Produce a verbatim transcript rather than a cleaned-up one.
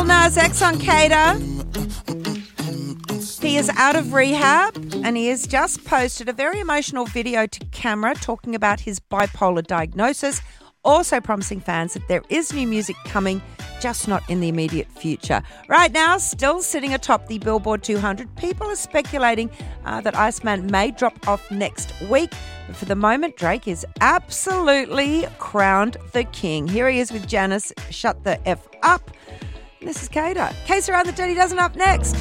Lil Nas X on Cater. He is out of rehab and he has just posted a very emotional video to camera talking about his bipolar diagnosis, also promising fans that there is new music coming, just not in the immediate future. Right now, still sitting atop the Billboard two hundred, people are speculating uh, that Iceman may drop off next week. But for the moment, Drake is absolutely crowned the king. Here he is with Janice, Shut the F Up. This is Cater. Case Around the Dirty Dozen up next.